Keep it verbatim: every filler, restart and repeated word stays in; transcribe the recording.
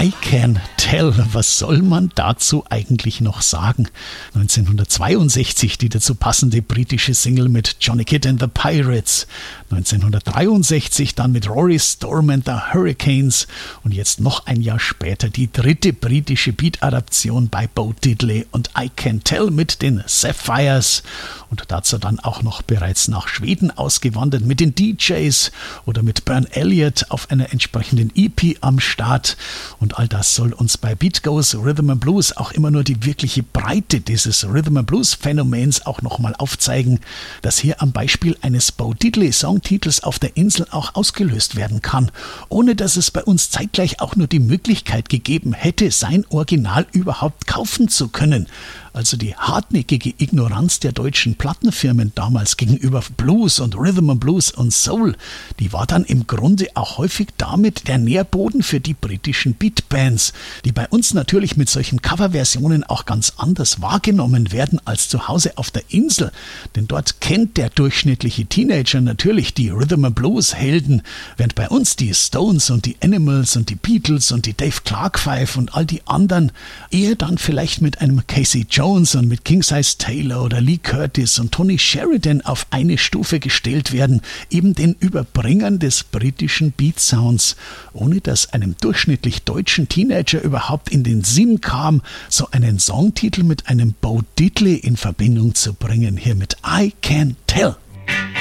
I Can Tell, was soll man dazu eigentlich noch sagen? neunzehnhundertzweiundsechzig die dazu passende britische Single mit Johnny Kidd and the Pirates, neunzehnhundertdreiundsechzig dann mit Rory Storm and the Hurricanes und jetzt noch ein Jahr später die dritte britische Beat-Adaption bei Bo Diddley und I Can Tell mit den Sapphires und dazu dann auch noch bereits nach Schweden ausgewandert mit den D Js oder mit Burn Elliott auf einer entsprechenden E P am Start. Und all das soll uns bei Beat Goes Rhythm and Blues auch immer nur die wirkliche Breite dieses Rhythm and Blues Phänomens auch nochmal aufzeigen, das hier am Beispiel eines Bo Diddley Songtitels auf der Insel auch ausgelöst werden kann, ohne dass es bei uns zeitgleich auch nur die Möglichkeit gegeben hätte, sein Original überhaupt kaufen zu können. Also die hartnäckige Ignoranz der deutschen Plattenfirmen damals gegenüber Blues und Rhythm and Blues und Soul, die war dann im Grunde auch häufig damit der Nährboden für die britischen Beatbands, die bei uns natürlich mit solchen Coverversionen auch ganz anders wahrgenommen werden als zu Hause auf der Insel. Denn dort kennt der durchschnittliche Teenager natürlich die Rhythm and Blues Helden, während bei uns die Stones und die Animals und die Beatles und die Dave Clark Five und all die anderen eher dann vielleicht mit einem Casey Jones Jones und mit King Size Taylor oder Lee Curtis und Tony Sheridan auf eine Stufe gestellt werden, eben den Überbringern des britischen Beat Sounds, ohne dass einem durchschnittlich deutschen Teenager überhaupt in den Sinn kam, so einen Songtitel mit einem Bo Diddley in Verbindung zu bringen, hier mit I Can Tell.